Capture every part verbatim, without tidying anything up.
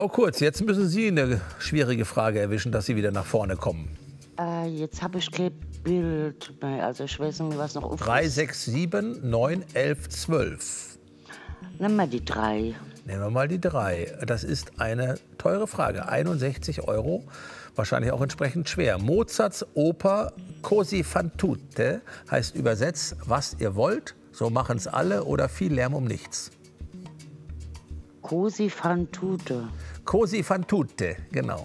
Frau Kurz, jetzt müssen Sie eine schwierige Frage erwischen, dass Sie wieder nach vorne kommen. Äh, jetzt habe ich kein Bild mehr. Also ich weiß nicht mehr, was noch auf drei, ist. sechs, sieben, neun, elf, zwölf. Nimm mal die drei. Nehmen wir mal die drei. Das ist eine teure Frage. einundsechzig Euro. Wahrscheinlich auch entsprechend schwer. Mozarts Oper Così fan tutte heißt übersetzt, was ihr wollt, so machen's alle oder viel Lärm um nichts. Così fan tutte. Così fan tutte, genau.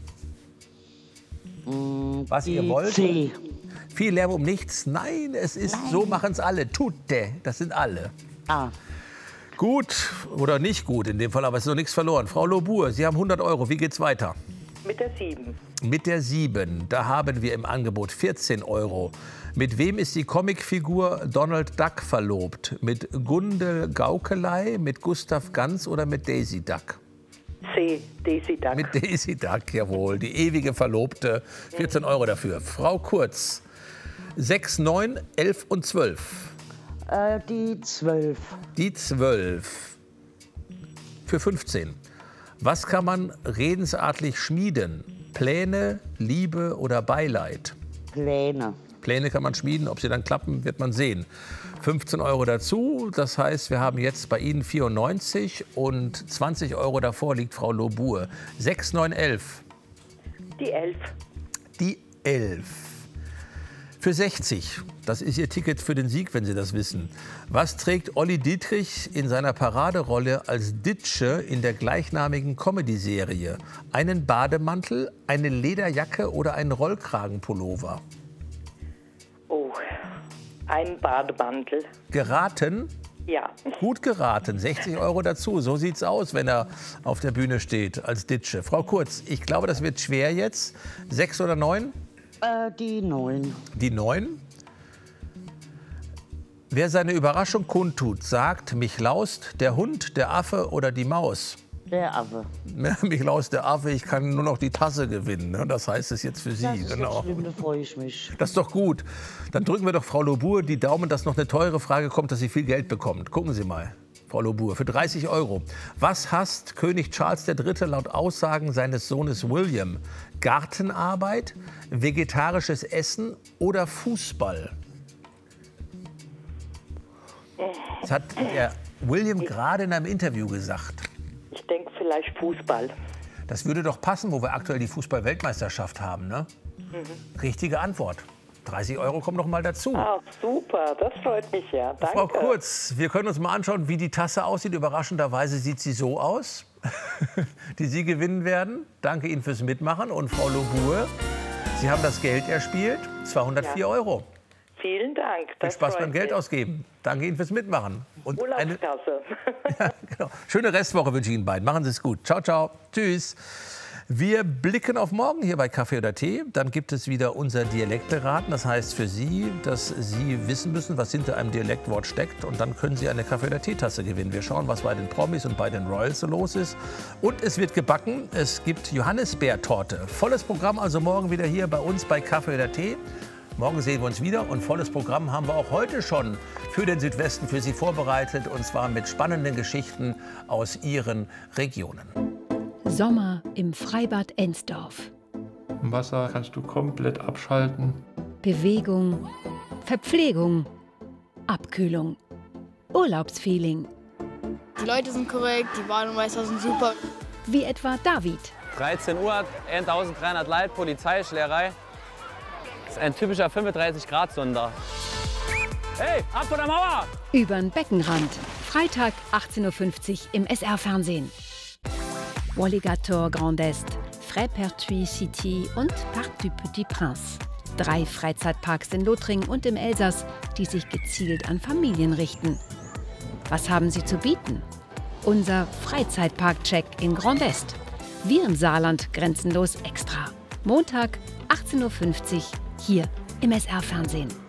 Mm, Was die ihr wollt. C. Viel Lärm um nichts. Nein, es ist Nein. so machen's alle. Tutte, das sind alle. Ah, Gut oder nicht gut in dem Fall, aber es ist noch nichts verloren. Frau Lobur, Sie haben hundert Euro. Wie geht's weiter? Mit der sieben. Mit der sieben, da haben wir im Angebot vierzehn Euro. Mit wem ist die Comicfigur Donald Duck verlobt? Mit Gunde Gaukelei, mit Gustav Ganz oder mit Daisy Duck? C. Daisy Duck. Mit Daisy Duck, jawohl. Die ewige Verlobte. vierzehn Euro dafür. Frau Kurz, sechs, neun, elf und zwölf. äh, die zwölf. Die zwölf. Für fünfzehn. Was kann man redensartlich schmieden? Pläne, Liebe oder Beileid? Pläne. Pläne kann man schmieden, ob sie dann klappen, wird man sehen. fünfzehn Euro dazu, das heißt, wir haben jetzt bei Ihnen vierundneunzig und zwanzig Euro davor liegt Frau Lobur. sechs, neun, elf. Die elf. Die elf. Für sechzig, das ist Ihr Ticket für den Sieg, wenn Sie das wissen. Was trägt Olli Dietrich in seiner Paraderolle als Ditsche in der gleichnamigen Comedy-Serie? Einen Bademantel, eine Lederjacke oder einen Rollkragenpullover? Oh, ein Bademantel. Geraten? Ja. Gut geraten, sechzig Euro dazu. So sieht's aus, wenn er auf der Bühne steht als Ditsche. Frau Kurz, ich glaube, das wird schwer jetzt. Sechs oder neun? Äh, die neun. Die neun. Wer seine Überraschung kundtut, sagt, mich laust der Hund, der Affe oder die Maus. Der Affe. Mich laust der Affe, ich kann nur noch die Tasse gewinnen. Ne? Das heißt es jetzt für Sie. Das ist Genau. nicht schlimm, da freue ich mich. Das ist doch gut. Dann drücken wir doch Frau Lobur die Daumen, dass noch eine teure Frage kommt, dass sie viel Geld bekommt. Gucken Sie mal, Frau Lobur, für dreißig Euro. Was hasst König Charles der Dritte laut Aussagen seines Sohnes William? Gartenarbeit, vegetarisches Essen oder Fußball? Das hat der William gerade in einem Interview gesagt. Ich denke vielleicht Fußball. Das würde doch passen, wo wir aktuell die Fußball-Weltmeisterschaft haben, ne? Mhm. Richtige Antwort. dreißig Euro kommen noch mal dazu. Ah, super, das freut mich ja. Danke. Frau Kurz, wir können uns mal anschauen, wie die Tasse aussieht. Überraschenderweise sieht sie so aus, die Sie gewinnen werden. Danke Ihnen fürs Mitmachen. Und Frau Lobur, Sie haben das Geld erspielt, zweihundertvier Ja. Euro. Vielen Dank. Viel Das Spaß freut beim Geld mich. ausgeben. Danke Ihnen fürs Mitmachen. Und eine Urlaubskasse. ja, genau. Schöne Restwoche wünsche ich Ihnen beiden. Machen Sie es gut. Ciao, ciao. Tschüss. Wir blicken auf morgen hier bei Kaffee oder Tee. Dann gibt es wieder unser Dialekteraten. Das heißt für Sie, dass Sie wissen müssen, was hinter einem Dialektwort steckt. Und dann können Sie eine Kaffee- oder Teetasse gewinnen. Wir schauen, was bei den Promis und bei den Royals so los ist. Und es wird gebacken. Es gibt Johannisbeertorte. Volles Programm also morgen wieder hier bei uns bei Kaffee oder Tee. Morgen sehen wir uns wieder und volles Programm haben wir auch heute schon für den Südwesten für Sie vorbereitet. Und zwar mit spannenden Geschichten aus Ihren Regionen. Sommer im Freibad Ensdorf. Im Wasser kannst du komplett abschalten. Bewegung, Verpflegung, Abkühlung, Urlaubsfeeling. Die Leute sind korrekt, die Bademeister sind super. Wie etwa David. dreizehn Uhr, eintausenddreihundert Leute, Polizeischlägerei. Das ist ein typischer fünfunddreißig Grad Sonder. Hey, ab von der Mauer! Übern Beckenrand. Freitag achtzehn Uhr fünfzig im S R-Fernsehen. Walligator Grand Est, Frépertuis City und Parc du Petit Prince. Drei Freizeitparks in Lothringen und im Elsass, die sich gezielt an Familien richten. Was haben sie zu bieten? Unser Freizeitpark-Check in Grand Est. Wir im Saarland grenzenlos extra. Montag achtzehn Uhr fünfzig hier im S R-Fernsehen.